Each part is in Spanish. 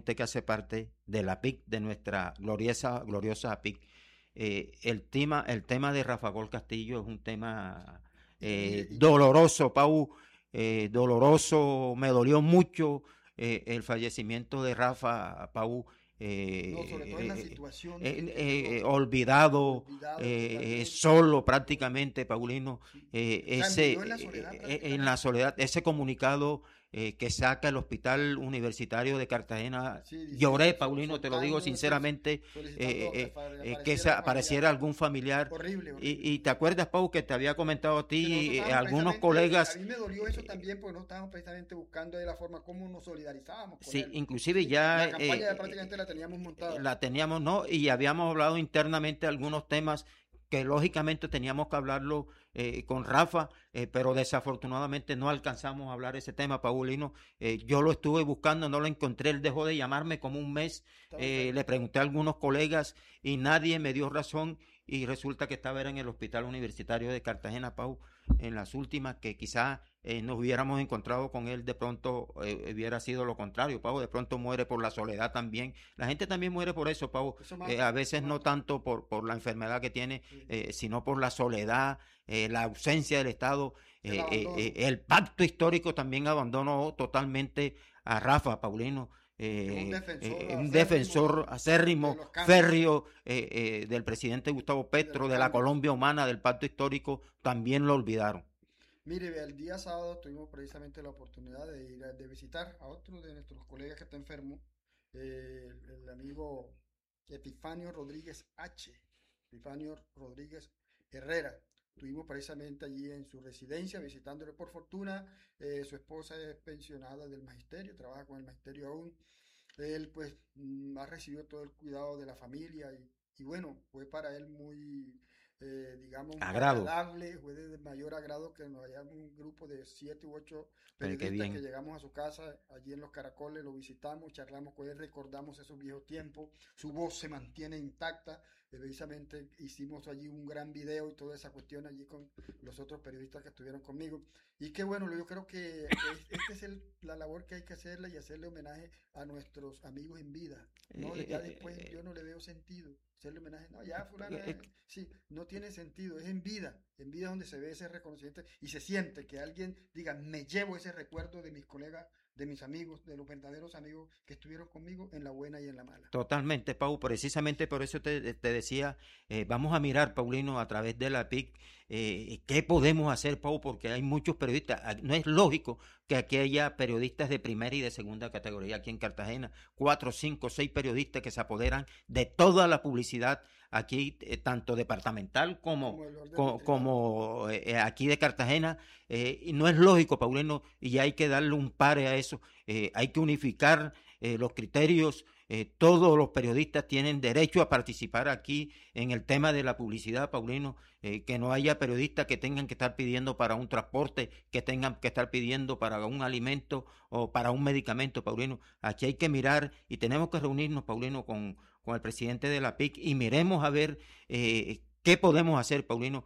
usted que hace parte de la PIC, de nuestra gloriosa PIC. El tema de Rafa Gol Castillo es un tema doloroso, Pau, doloroso, me dolió mucho el fallecimiento de Rafa, Pau, No, sobre todo en la situación que quedó olvidado, olvidado totalmente. solo prácticamente, Paulino, Sí. O sea, murió en la soledad en la prácticamente. soledad, ese comunicado que saca el Hospital Universitario de Cartagena, Sí, lloré, Paulino, te lo digo soltando, sinceramente, solicitando que que apareciera un familiar. apareciera algún familiar. Horrible, horrible. Y te acuerdas, Pau, que te había comentado a Que nosotros ti, estábamos algunos precisamente, a colegas, mí me dolió eso eh, también porque no estábamos precisamente buscando de la forma como nos solidarizábamos con sí, él. inclusive ¿Sí? ya La campaña ya prácticamente la teníamos montada. la teníamos, ¿no? Y habíamos hablado internamente algunos temas que lógicamente teníamos que hablarlo con Rafa, pero desafortunadamente no alcanzamos a hablar ese tema, Paulino. Yo lo estuve buscando, no lo encontré, él dejó de llamarme como un mes, Estaba enfermo. le pregunté a algunos colegas y nadie me dio razón y resulta que estaba era en el Hospital Universitario de Cartagena, Pau, en las últimas, que quizás nos hubiéramos encontrado con él, de pronto hubiera sido lo contrario, Pau, de pronto muere por la soledad también. La gente también muere por eso, Pau, a Eso veces no mata. tanto por la enfermedad que tiene, Sí. sino por la soledad, la ausencia del Estado, El abandono. el pacto histórico también abandonó totalmente a Rafa, Paulino. Que es un defensor Un acérrimo defensor de acérrimo, los cambios. férreo del presidente Gustavo Sí, de Petro, los de la cambios. Colombia humana, del pacto histórico, también lo olvidaron. Mire, ve, el día sábado tuvimos precisamente la oportunidad de ir de visitar a otro de nuestros colegas que está enfermo, el amigo Epifanio Rodríguez H. Epifanio Rodríguez Herrera. Estuvimos precisamente allí en su residencia visitándole por fortuna. Su esposa es pensionada del magisterio, trabaja con el magisterio aún. Él pues ha recibido todo el cuidado de la familia y bueno, fue para él muy, digamos, Agrado, agradable, fue de mayor agrado que nos hayamos un grupo de 7 u 8 qué periodistas que bien. llegamos a su casa allí en Los Caracoles, lo visitamos, charlamos con él, recordamos esos viejos tiempos, su voz se mantiene intacta, precisamente hicimos allí un gran video y toda esa cuestión allí con los otros periodistas que estuvieron conmigo. Y qué bueno, yo creo que esta es la labor que hay que hacerle y hacerle homenaje a nuestros amigos en vida. No, ya después yo no le veo sentido hacerle homenaje. No, ya fulano, sí, no tiene sentido. Es en vida donde se ve ese reconocimiento y se siente que alguien diga, me llevo ese recuerdo de mis colegas, de mis amigos, de los verdaderos amigos que estuvieron conmigo en la buena y en la mala. Totalmente, Pau. Precisamente por eso te decía, vamos a mirar, Paulino, a través de la PIC, qué podemos hacer, Pau, porque hay muchos periodistas. No es lógico que aquí haya periodistas de primera y de segunda categoría aquí en Cartagena. 4, 5, 6 periodistas que se apoderan de toda la publicidad aquí, tanto departamental como, Como el orden como, distrital. como aquí de Cartagena. Y no es lógico, Paulino, y hay que darle un pare a eso. Hay que unificar los criterios. Todos los periodistas tienen derecho a participar aquí en el tema de la publicidad, Paulino, que no haya periodistas que tengan que estar pidiendo para un transporte, que tengan que estar pidiendo para un alimento o para un medicamento, Paulino. Aquí hay que mirar y tenemos que reunirnos, Paulino, con el presidente de la PIC y miremos a ver qué podemos hacer, Paulino,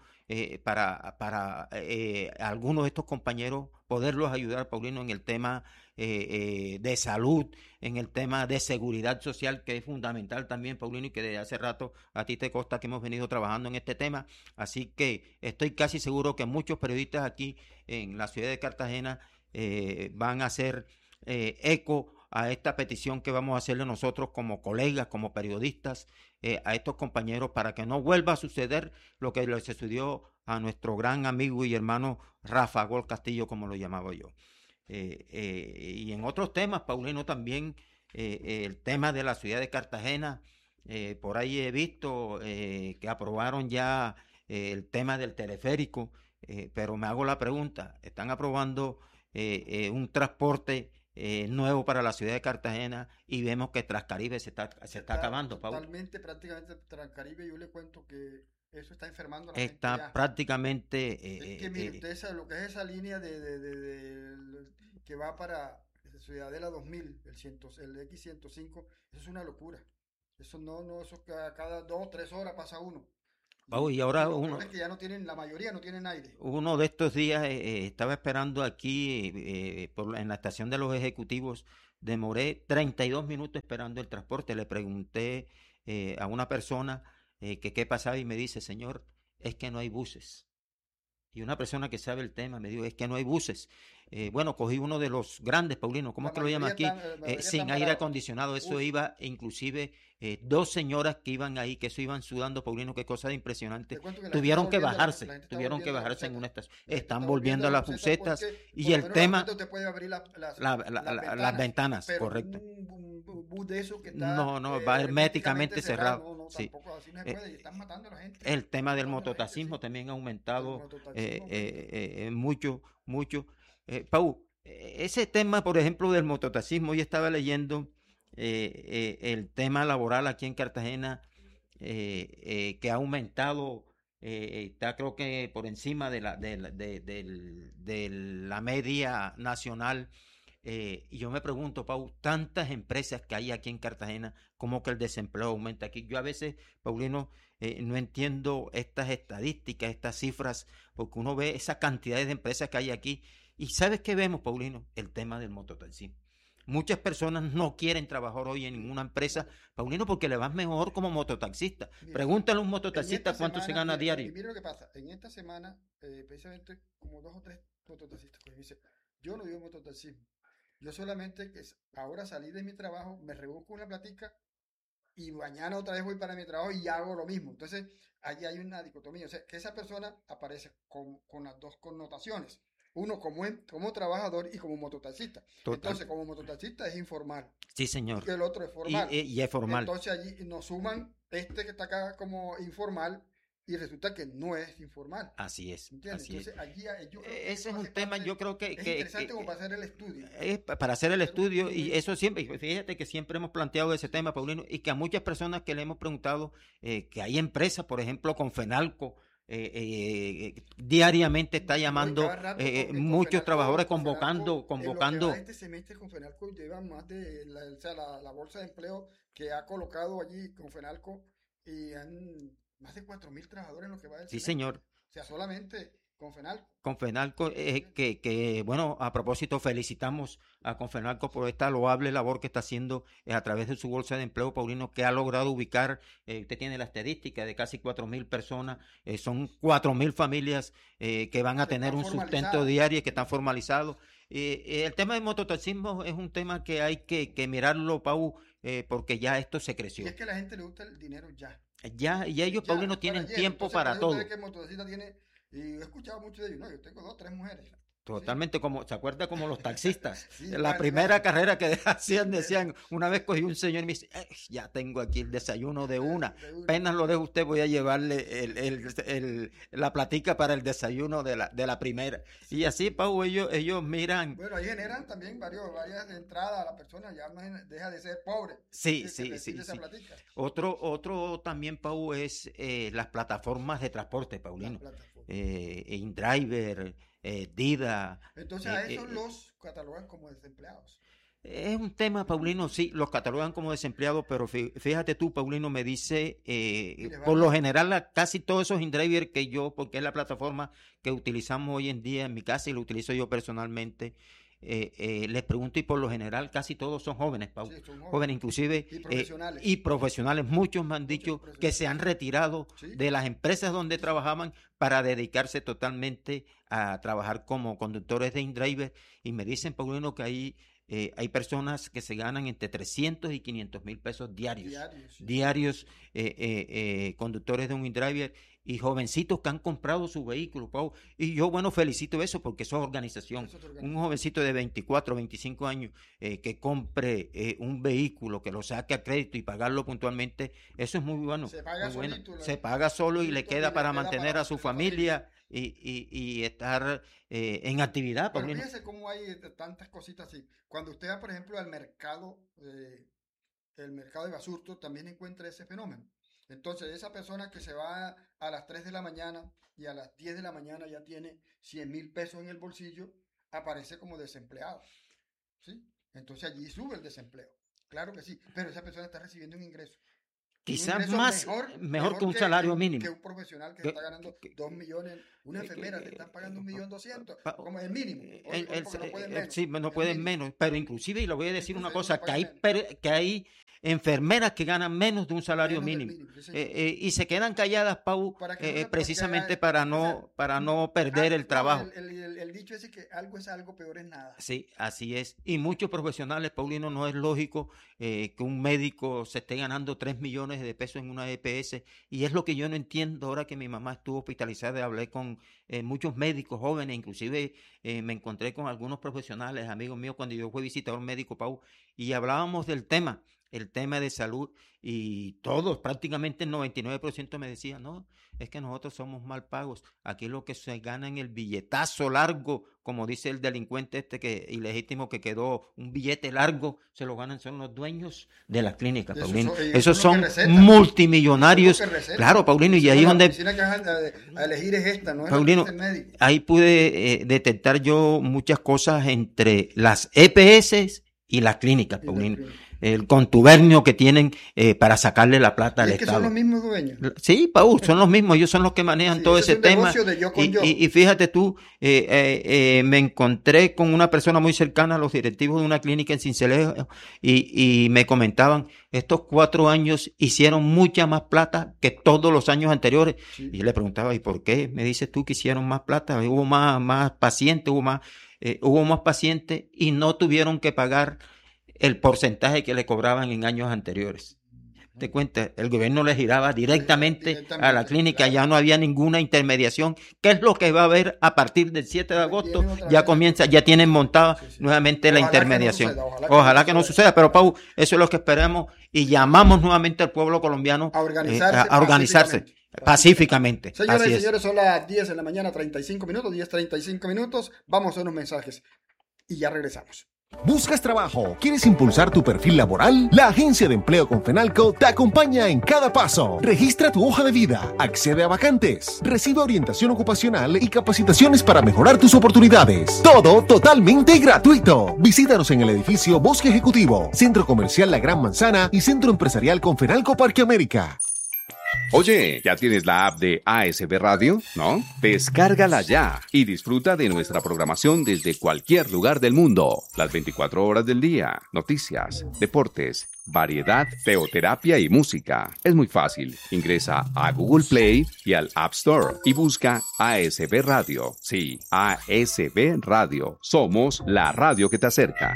para algunos de estos compañeros poderlos ayudar, Paulino, en el tema de salud, en el tema de seguridad social, que es fundamental también, Paulino, y que desde hace rato a ti te consta que hemos venido trabajando en este tema. Así que estoy casi seguro que muchos periodistas aquí en la ciudad de Cartagena van a hacer eco a esta petición que vamos a hacerle nosotros como colegas, como periodistas, a estos compañeros para que no vuelva a suceder lo que le sucedió a nuestro gran amigo y hermano Rafa Gol Castillo, como lo llamaba yo. Y en otros temas, Paulino, también el tema de la ciudad de Cartagena, por ahí he visto que aprobaron ya el tema del teleférico, pero me hago la pregunta, ¿están aprobando un transporte nuevo para la ciudad de Cartagena y vemos que Trascaribe se está Está acabando, Pau? totalmente, prácticamente Transcaribe. Yo le cuento que eso está enfermando a la gente Está ya. prácticamente Es que mire, usted sabe lo que es esa línea que va para Ciudadela 2000, el X105, eso es una locura. Eso no, eso cada 2 o 3 horas pasa uno. Pau, y Y ahora lo peor es que ya no tienen, la mayoría no tienen aire. uno de estos días estaba esperando aquí en la estación de los ejecutivos, demoré 32 minutos esperando el transporte. Le pregunté a una persona que qué pasaba y me dice, señor, es que no hay buses. Y una persona que sabe el tema me dijo, es que no hay buses. Bueno, cogí uno de los grandes, Paulino, ¿cómo es que lo llama aquí? La mayoría Sin están aire varados. acondicionado, eso Uf, iba, inclusive dos señoras que iban ahí, que eso iban sudando, Paulino, qué cosa de impresionante. te cuento que la gente está Tuvieron que volviendo, bajarse, la gente está tuvieron que volviendo a las bajarse en una busetas. estación. La gente Están está volviendo volviendo a a las las busetas busetas porque y por lo el menos la tema, buseta usted puede abrir las las ventanas, ventanas, pero correcto. un bus de eso que está No, no, va herméticamente herméticamente cerrado, cerrado. no, Sí. tampoco así no se puede, y están matando a la gente. El tema del Matando a la gente, mototaxismo sí. también ha El aumentado mototaxismo aumenta. mucho, mucho. Pau, ese tema, por ejemplo, del mototaxismo, yo estaba leyendo el tema laboral aquí en Cartagena, que ha aumentado, está creo que por encima de la media nacional. Y yo me pregunto, Pau, tantas empresas que hay aquí en Cartagena, ¿cómo que el desempleo aumenta aquí? Yo a veces, Paulino, no entiendo estas estadísticas, estas cifras, porque uno ve esa cantidad de empresas que hay aquí. ¿Y sabes qué vemos, Paulino? El tema del mototaxismo. Muchas personas no quieren trabajar hoy en ninguna empresa, Mira, Paulino, porque le vas mejor como mototaxista. mira, Pregúntale a un en esta mototaxista cuánto se semana, gana a mira, diario. mira lo que pasa. En esta semana, precisamente como dos o tres mototaxistas que me dicen, yo no digo mototaxismo. Yo solamente ahora salí de mi trabajo, me rebusco una platica y mañana otra vez voy para mi trabajo y hago lo mismo. Entonces, allí hay una dicotomía. O sea, que esa persona aparece con las dos connotaciones. Uno como trabajador y como mototaxista. Total. Entonces, como mototaxista es informal Sí, y señor. el otro es formal. Y es formal. Entonces allí nos suman este que está acá como informal y resulta que no es informal. Así es, ¿Entiendes? así es. Entonces allí yo creo que Ese eso es un hace tema, parte, yo creo es interesante como para hacer el estudio. es para hacer el Hacer un estudio estudio y muy... eso siempre, fíjate que siempre hemos planteado ese Sí, tema, sí. Paulino, y que a muchas personas que le hemos preguntado que hay empresas, por ejemplo, con Fenalco, diariamente está No, y llamando cada rato muchos trabajadores Con Fenalco, en lo que va de convocando. este semestre con Fenalco lleva más de o sea, la bolsa de empleo que ha colocado allí con Fenalco y han más de 4.000 trabajadores en lo que va del Sí, semestre. señor. O sea, solamente con Fenalco. Confenalco, Sí, bueno, a propósito, felicitamos a Confenalco por esta loable labor que está haciendo a través de su bolsa de empleo, Paulino, que ha logrado ubicar, usted tiene la estadística de casi 4.000 personas, son 4.000 familias que van a que tener están un sustento formalizadas. diario y que están formalizados. El tema del mototaxismo es un tema que hay que mirarlo, Pau, porque ya esto se Y es creció. que a la gente le gusta el dinero ya. Y ellos, Ya, Paulino, es para tienen ayer. tiempo Entonces, por para eso usted ve que todo. el motorista tiene, y he escuchado mucho de ellos, no, yo tengo dos, tres mujeres. Sí, Totalmente como, ¿se acuerda como los taxistas? sí, La igual, primera igual. carrera que hacían, Eh, decían, una vez cogí un señor y me dice, ya tengo aquí el desayuno de una, de una. apenas lo dejo usted, voy a llevarle la platica para el desayuno de la primera. Y Sí, así, sí. Pau, ellos miran, Bueno, ahí generan también varias entradas a la persona, ya no deja de ser pobre, sí, que sí, recibe sí, esa sí. platica, Otro también, Pau, es las plataformas de transporte, las Paulino. plataformas. InDriver, Dida, Entonces eh, a esos eh, los catalogan como desempleados. es un tema, Paulino, sí, los catalogan como desempleados, pero fíjate tú, Paulino, me dice, Y les va por lo bien. general, casi todos esos InDriver que yo, porque es la plataforma que utilizamos hoy en día en mi casa y lo utilizo yo personalmente, les pregunto y por lo general casi todos son jóvenes, Pau, Sí, son jóvenes. jóvenes inclusive Y profesionales. y profesionales. Muchos me han Muchos dicho que se profesionales. han retirado Sí, de las empresas donde sí, sí. trabajaban para dedicarse totalmente a trabajar como conductores de InDriver y me dicen, Paulino, que hay personas que se ganan entre 300 y 500 mil pesos diarios, Diario, sí, sí, sí, diarios sí. conductores de un InDriver y jovencitos que han comprado su vehículo, Pau. Y yo, bueno, felicito eso porque eso es organización. Eso te Un organiza. jovencito de 24, 25 años que compre un vehículo, que lo saque a crédito y pagarlo puntualmente, eso es Se paga muy bueno. solito, Se paga solo y le solito y queda le para queda mantener para a su mantener la familia. familia y estar en actividad, Pero Paulino. fíjese cómo hay tantas cositas así. Cuando usted va, por ejemplo, al mercado, el mercado de Basurto, también encuentra ese fenómeno. Entonces, esa persona que se va a las 3 de la mañana y a las 10 de la mañana ya tiene 100.000 pesos en el bolsillo, aparece como desempleado. ¿Sí? Entonces allí sube el desempleo. Claro que sí, pero esa persona está recibiendo un ingreso. quizás más, mejor que un salario mínimo. Que un profesional que está ganando 2 millones, una enfermera te están pagando 1.200.000, como el mínimo. Sí, no pueden menos, pero inclusive, y le voy a decir una cosa, que hay enfermeras que ganan menos de un salario mínimo, y se quedan calladas, Pau, precisamente para no perder el trabajo. El dicho es que algo es algo, peor es nada. Sí, así es. Y muchos profesionales, Paulino, no es lógico que un médico se esté ganando 3 millones de pesos en una EPS, y es lo que yo no entiendo ahora que mi mamá estuvo hospitalizada. Hablé con muchos médicos jóvenes, inclusive me encontré con algunos profesionales, amigos míos, cuando yo fui visitador médico, Pau, y hablábamos del tema, el tema de salud, y todos, prácticamente el 99% me decían, no, es que nosotros somos mal pagos, aquí lo que se gana en el billetazo largo, como dice el delincuente que ilegítimo que quedó, un billete largo, se lo ganan son los dueños de las clínicas, Paulino. Esos son multimillonarios. Claro, Paulino, y ahí donde... La que a elegir es esta, no es Paulino, ahí pude detectar yo muchas cosas entre las EPS y las clínicas, Paulino. El contubernio que tienen para sacarle la plata al Estado. ¿Es que son los mismos dueños? Sí, Paul, son los mismos, ellos son los que manejan todo ese tema. Y fíjate tú, me encontré con una persona muy cercana a los directivos de una clínica en Sincelejo y me comentaban, estos 4 años hicieron mucha más plata que todos los años anteriores. Sí. Y yo le preguntaba, ¿y por qué? Me dices tú que hicieron más plata, hubo más pacientes, hubo más pacientes y no tuvieron que pagar el porcentaje que le cobraban en años anteriores. Te cuenta, el gobierno le giraba directamente a la clínica, claro. Ya no había ninguna intermediación. ¿Qué es lo que va a haber a partir del 7 de agosto? Ya tienen montada nuevamente la intermediación. Ojalá que no suceda, pero Pau, eso es lo que esperamos y llamamos nuevamente al pueblo colombiano a organizarse pacíficamente. Señoras y señores, son las 10 de la mañana, 10:35 minutos. Vamos a unos mensajes y ya regresamos. ¿Buscas trabajo? ¿Quieres impulsar tu perfil laboral? La Agencia de Empleo Confenalco te acompaña en cada paso. Registra tu hoja de vida, accede a vacantes, recibe orientación ocupacional y capacitaciones para mejorar tus oportunidades. Todo totalmente gratuito. Visítanos en el edificio Bosque Ejecutivo, Centro Comercial La Gran Manzana y Centro Empresarial Confenalco Parque América. Oye, ¿ya tienes la app de ASB Radio? ¿No? Descárgala ya y disfruta de nuestra programación desde cualquier lugar del mundo. Las 24 horas del día, noticias, deportes, variedad, teoterapia y música. Es muy fácil. Ingresa a Google Play y al App Store y busca ASB Radio. Sí, ASB Radio. Somos la radio que te acerca.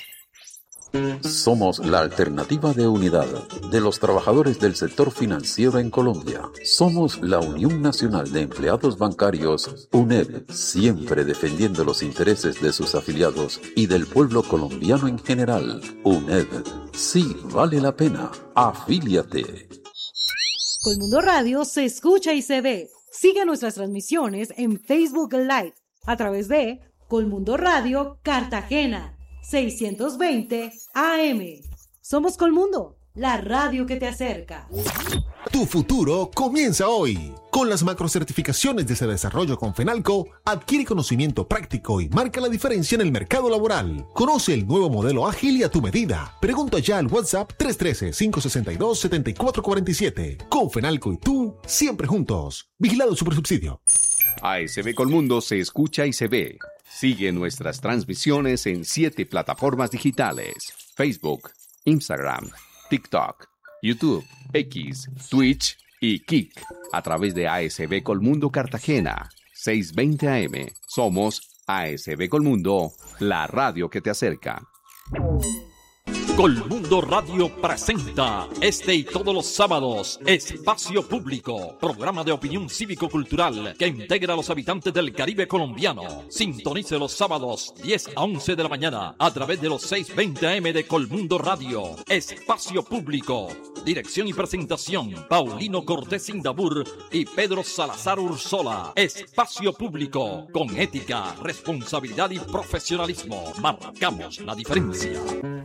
Somos la alternativa de unidad de los trabajadores del sector financiero en Colombia. Somos la Unión Nacional de Empleados Bancarios, UNEB, siempre defendiendo los intereses de sus afiliados y del pueblo colombiano en general. UNEB, sí vale la pena. Afíliate. Colmundo Radio se escucha y se ve. Sigue nuestras transmisiones en Facebook Live a través de Colmundo Radio Cartagena 620 AM. Somos Colmundo, la radio que te acerca. Tu futuro comienza hoy. Con las macrocertificaciones de desarrollo con Fenalco, adquiere conocimiento práctico y marca la diferencia en el mercado laboral. Conoce el nuevo modelo ágil y a tu medida. Pregunta ya al WhatsApp 313-562-7447. Con Fenalco y tú, siempre juntos. Vigilado Supersubsidio. ASB Colmundo se escucha y se ve. Sigue nuestras transmisiones en 7 plataformas digitales: Facebook, Instagram, TikTok, YouTube, X, Twitch y Kik, a través de ASB Colmundo Cartagena, 620 AM. Somos ASB Colmundo, la radio que te acerca. Colmundo Radio presenta este y todos los sábados Espacio Público, programa de opinión cívico-cultural que integra a los habitantes del Caribe colombiano. Sintonice los sábados 10 a 11 de la mañana a través de los 620 AM de Colmundo Radio. Espacio Público. Dirección y presentación: Paulino Cortés Indabur y Pedro Salazar Ursola. Espacio Público. Con ética, responsabilidad y profesionalismo. Marcamos la diferencia.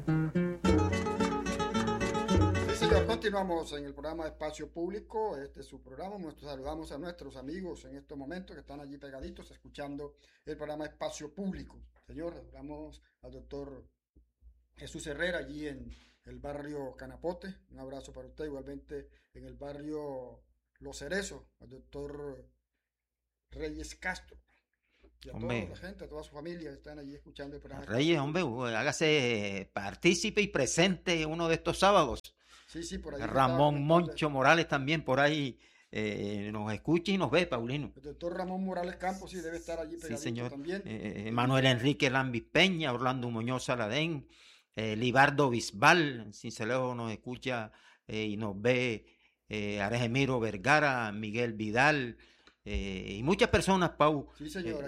Continuamos en el programa Espacio Público. Este es su programa. Saludamos a nuestros amigos en estos momentos que están allí pegaditos escuchando el programa Espacio Público. Señor, saludamos al doctor Jesús Herrera allí en el barrio Canapote, un abrazo para usted, igualmente en el barrio Los Cerezos, al doctor Reyes Castro, y a toda la gente, a toda su familia que están allí escuchando el programa. Reyes, hombre, hágase partícipe y presente uno de estos sábados. Sí, por ahí. Ramón Moncho Morales también por ahí nos escucha y nos ve, Paulino. El doctor Ramón Morales Campos sí debe estar allí pegadito, sí, señor. También. Manuel Enrique Lambis Peña, Orlando Muñoz Saladén, Libardo Bisbal, Cincelejo nos escucha y nos ve, Argemiro Vergara, Miguel Vidal, y muchas personas, Pau. Sí, señor.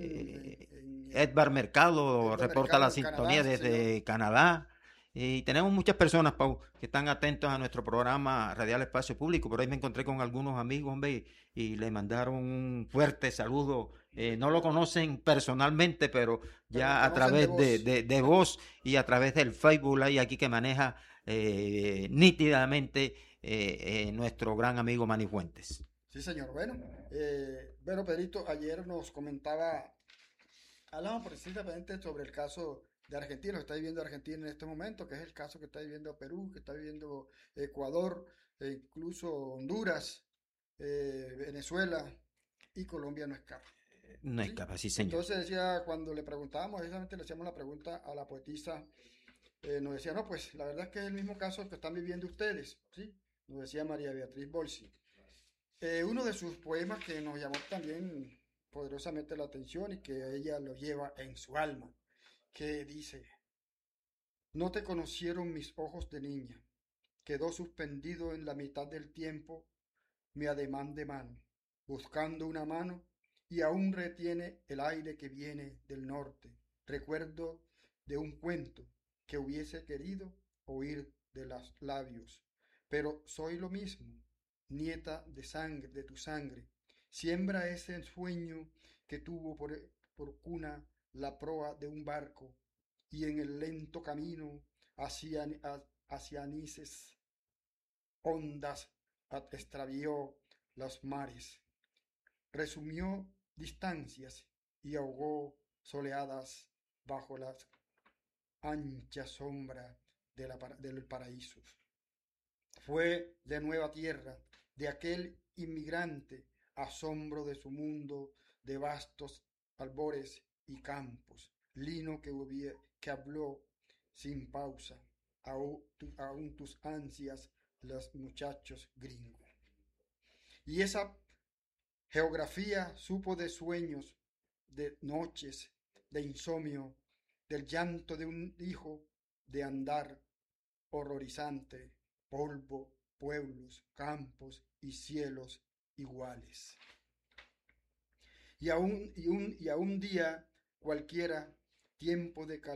Edvar Mercado reporta la sintonía desde Canadá. Y tenemos muchas personas, Pau, que están atentos a nuestro programa Radial Espacio Público. Por ahí me encontré con algunos amigos, hombre, y le mandaron un fuerte saludo. No lo conocen personalmente, pero ya a través de voz y a través del Facebook, hay aquí que maneja nítidamente nuestro gran amigo Manny Fuentes. Sí, señor. Bueno, Pedrito, ayer nos hablamos precisamente sobre el caso de Argentina, lo que está viviendo Argentina en este momento, que es el caso que está viviendo Perú, que está viviendo Ecuador, incluso Honduras, Venezuela y Colombia no escapa. No escapa, sí, señor. Entonces decía, cuando le preguntábamos, precisamente le hacíamos la pregunta a la poetisa, nos decía, no, pues la verdad es que es el mismo caso que están viviendo ustedes, ¿sí? Nos decía María Beatriz Bolsi. Uno de sus poemas que nos llamó también poderosamente la atención y que ella lo lleva en su alma, que dice: no te conocieron mis ojos de niña, quedó suspendido en la mitad del tiempo mi ademán de mano, buscando una mano, y aún retiene el aire que viene del norte, recuerdo de un cuento que hubiese querido oír de los labios, pero soy lo mismo, nieta de sangre, de tu sangre, siembra ese sueño que tuvo por cuna la proa de un barco, y en el lento camino hacia anises ondas extravió los mares, resumió distancias y ahogó soleadas bajo la ancha sombra del paraíso. Fue de nueva tierra, de aquel inmigrante, asombro de su mundo, de vastos albores y campos, lino que habló sin pausa, aún tus ansias, los muchachos gringos. Y esa geografía supo de sueños, de noches, de insomnio, del llanto de un hijo, de andar horrorizante, polvo, pueblos, campos y cielos iguales. Y a un día cualquiera, tiempo de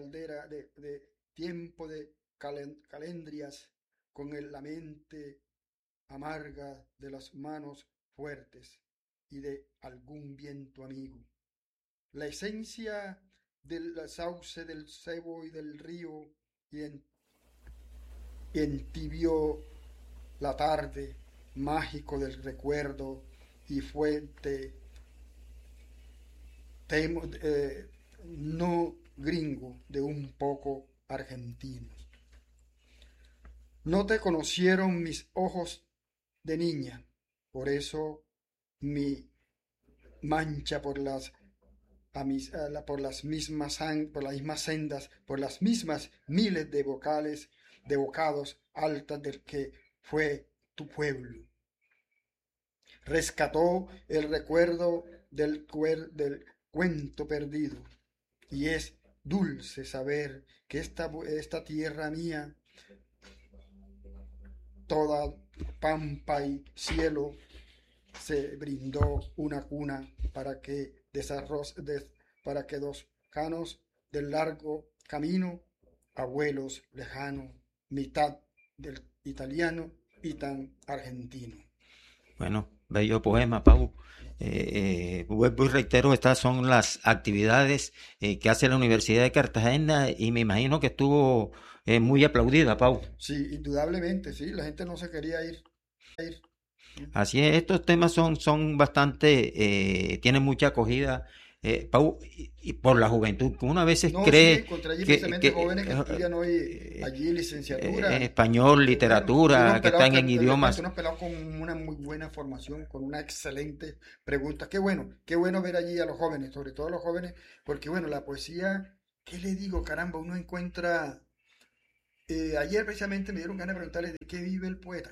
calendrias, con la mente amarga de las manos fuertes y de algún viento amigo. La esencia del sauce, del cebo y del río, y entibió la tarde, mágico del recuerdo y fuente no gringo de un poco argentino. No te conocieron mis ojos de niña, por eso mi mancha por las mismas sendas, por las mismas miles de bocados altas del que fue tu pueblo. Rescató el recuerdo del cuento perdido, y es dulce saber que esta tierra mía, toda pampa y cielo, se brindó una cuna para que dos canos del largo camino, abuelos lejanos, mitad del italiano y tan argentino. Bueno, bello poema, Pau. Vuelvo y reitero, estas son las actividades que hace la Universidad de Cartagena, y me imagino que estuvo muy aplaudida, Pau. Sí, indudablemente, sí, la gente no se quería ir. Así es, estos temas son bastante, tienen mucha acogida Pau, y por la juventud, que uno a veces No, cree sí, encontré allí precisamente jóvenes que estudian hoy allí licenciatura. español, literatura, unos que pelados están en idiomas. unos pelados con una muy buena formación, con una excelente pregunta. Qué bueno ver allí a los jóvenes, sobre todo a los jóvenes, porque bueno, la poesía, ¿qué le digo? Caramba, uno encuentra... ayer precisamente me dieron ganas de preguntarles de qué vive el poeta.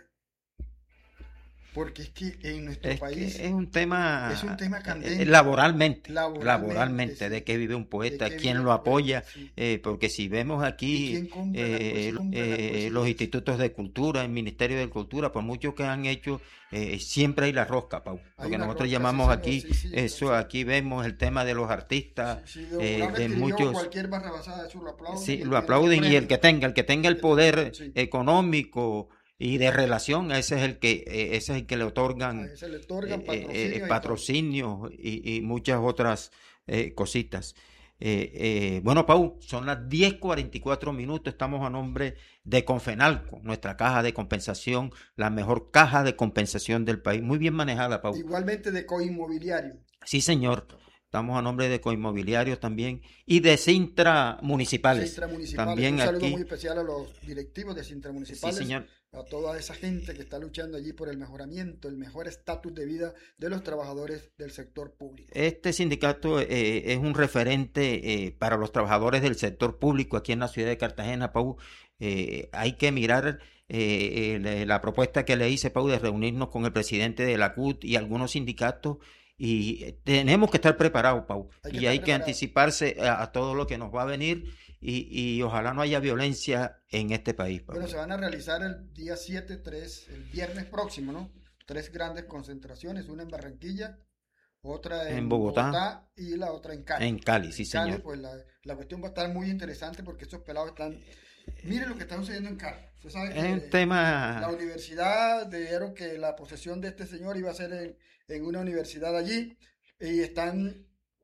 Porque es que en nuestro país es un tema candente. laboralmente, de sí. qué vive un poeta, De qué quién vive lo el poeta, apoya, sí. porque si vemos ¿Y aquí quién compra la poesía? los institutos de cultura, el Ministerio de Cultura, por mucho que han hecho, siempre hay la rosca, Pau, Hay lo que una nosotros rosca, llamamos sí, aquí, señor, sí, eso, sí. aquí vemos el tema de los artistas, de muchos... Cualquier barrabasada, eso lo aplauden. Sí, lo aplauden y el que tenga el poder Sí. económico y de relación, ese es el que le otorgan Se le otorgan patrocinios y muchas otras cositas. Bueno, Pau, son las 10:44, estamos a nombre de Confenalco, nuestra caja de compensación, la mejor caja de compensación del país, muy bien manejada, Pau. Igualmente de Coinmobiliario. Sí, señor. Estamos a nombre de Coinmobiliario también y de Sintra Municipales. Sintra Municipales. También un saludo aquí. muy especial a los directivos de Sintra Municipales. Sí, señor. A toda esa gente que está luchando allí por el mejoramiento, el mejor estatus de vida de los trabajadores del sector público. Este sindicato es un referente para los trabajadores del sector público aquí en la ciudad de Cartagena, Pau. Hay que mirar la propuesta que le hice, Pau, de reunirnos con el presidente de la CUT y algunos sindicatos. Y tenemos que estar preparados, Pau, hay que anticiparse a todo lo que nos va a venir y ojalá no haya violencia en este país, Pau. Bueno, se van a realizar el día 7, el viernes próximo, ¿no? 3 grandes concentraciones, una en Barranquilla, otra en Bogotá y la otra en Cali. En Cali, sí, Cali, señor. Pues la cuestión va a estar muy interesante porque estos pelados están... Miren lo que está sucediendo en Cali. Usted sabe que es un tema... La universidad dijeron que la posesión de este señor iba a ser en una universidad allí y están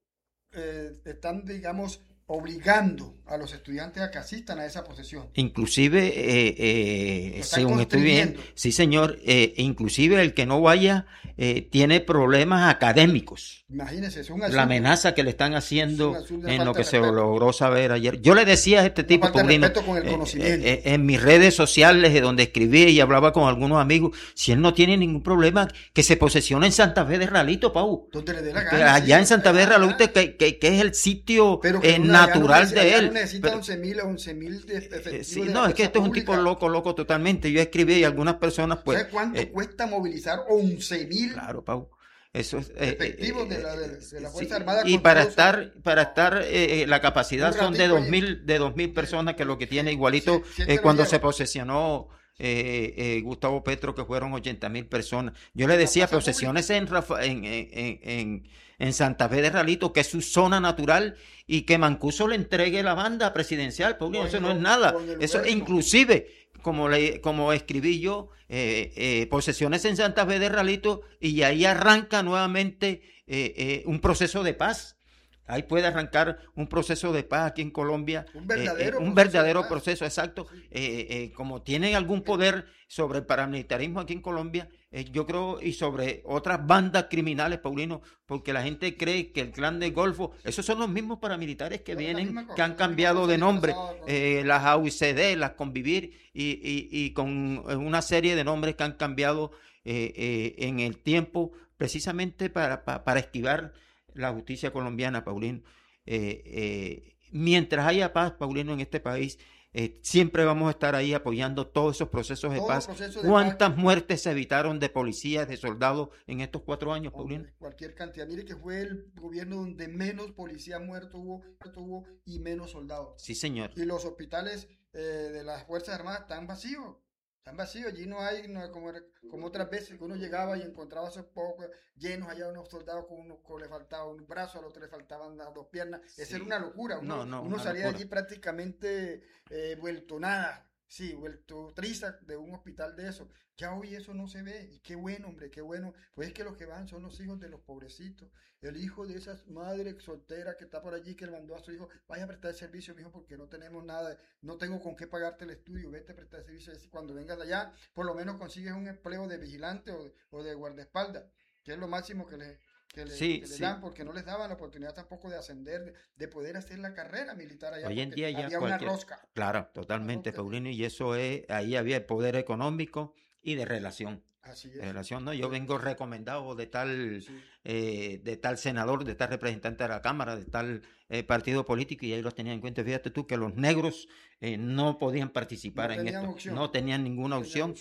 digamos, obligando a los estudiantes a que asistan a esa posesión. Inclusive, según estoy viendo, sí señor, inclusive el que no vaya tiene problemas académicos. Imagínese, es un asunto, la amenaza que le están haciendo en lo que se logró saber ayer. Yo le decía a este tipo, Paulino, en mis redes sociales, donde escribí y hablaba con algunos amigos, si él no tiene ningún problema, que se posesione en Santa Fe de Ralito, Pau. Donde le dé la gana. Allá en Santa Fe de Ralito, que es el sitio natural de él. No necesita 11.000 de efectivos. Sí, no, es que este es un tipo loco totalmente. Yo escribí y algunas personas pues... ¿Sabes cuánto cuesta movilizar 11.000? Claro, Pau. Eso es efectivos de la Fuerza Armada. Y para estar la capacidad son de 2.000 personas, que es lo que tiene igualito cuando se posesionó Gustavo Petro, que fueron 80.000 personas. Yo le decía, posesiones en Santa Fe de Ralito, que es su zona natural, y que Mancuso le entregue la banda presidencial, Paulino, eso no es nada. Eso inclusive, como escribí yo, posesiones en Santa Fe de Ralito, y ahí arranca nuevamente un proceso de paz. Ahí puede arrancar un proceso de paz aquí en Colombia. Un verdadero proceso, exacto. Como tienen algún poder sobre el paramilitarismo aquí en Colombia, yo creo, y sobre otras bandas criminales, Paulino, porque la gente cree que el Clan del Golfo, esos son los mismos paramilitares que vienen, que han cambiado de nombre, las AUCD, las Convivir, y con una serie de nombres que han cambiado en el tiempo, precisamente para esquivar la justicia colombiana, Paulino. Mientras haya paz, Paulino, en este país, siempre vamos a estar ahí apoyando todos esos procesos de paz. ¿Cuántas muertes se evitaron de policías, de soldados en estos 4 años, Paulino? Cualquier cantidad. Mire que fue el gobierno donde menos policías muertos hubo y menos soldados. Sí, señor. Y los hospitales de las Fuerzas Armadas están vacíos. Allí no hay, como otras veces que uno llegaba y encontraba esos pocos llenos, allá unos soldados con le faltaba un brazo, al otro le faltaban las 2 piernas. Esa era una locura. Uno salía allí prácticamente vuelto nada. Sí, vuelto triza de un hospital de eso. Ya hoy eso no se ve. Y qué bueno, hombre, qué bueno. Pues es que los que van son los hijos de los pobrecitos. El hijo de esa madre soltera que está por allí, que le mandó a su hijo, vaya a prestar el servicio, mijo, porque no tenemos nada, no tengo con qué pagarte el estudio, vete a prestar el servicio. Y cuando vengas de allá, por lo menos consigues un empleo de vigilante o de guardaespaldas, que es lo máximo que que Sí, le sí. dan, porque no les daban la oportunidad tampoco de ascender, de poder hacer la carrera militar allá. Hoy en porque día ya había una rosca. Claro, totalmente, Una rosca. Paulino, y eso es, ahí había el poder económico y de relación. Así De es. relación, ¿no? Yo vengo recomendado de Sí. tal senador, de tal representante de la Cámara, de tal partido político, y ahí los tenía en cuenta. Fíjate tú que los negros no podían participar No en tenían esto, opción. no tenían ninguna No tenían opción,